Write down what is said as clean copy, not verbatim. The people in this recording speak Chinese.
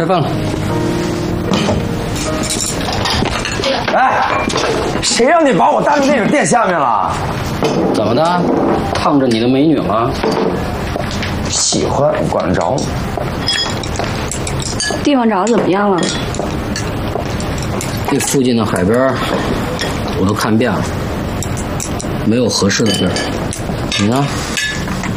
饭了。 哎，谁让你把我大众电影垫下面了？ 怎么的？烫着你的美女了？ 喜欢管得着？ 地方找的怎么样了？ 这附近的海边我都看遍了，没有合适的地儿。你呢？